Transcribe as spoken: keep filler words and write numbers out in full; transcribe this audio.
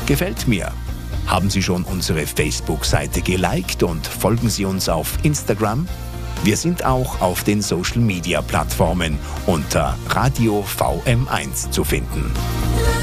Gefällt mir. Haben Sie schon unsere Facebook-Seite geliked und folgen Sie uns auf Instagram? Wir sind auch auf den Social-Media-Plattformen unter Radio V M eins zu finden.